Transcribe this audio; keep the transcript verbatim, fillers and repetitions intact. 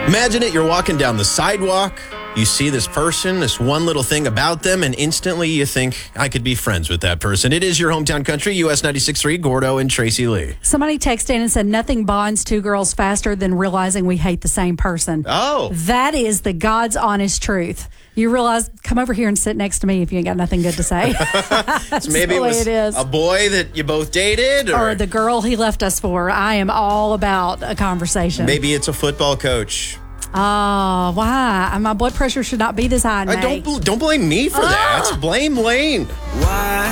Imagine it, you're walking down the sidewalk, you see this person, this one little thing about them, and instantly you think, I could be friends with that person. It is your hometown country, U S ninety-six point three, Gordo and Tracy Lee. Somebody texted in and said, nothing bonds two girls faster than realizing we hate the same person. Oh. That is the God's honest truth. You realize, come over here and sit next to me if you ain't got nothing good to say. That's So maybe the it way was it is. a boy that you both dated? Or, Or the girl he left us for. I am all about a conversation. maybe it's a football coach. Oh, why? My blood pressure should not be this high, I Nate. don't, bl- don't blame me for that. Blame Lane. Why?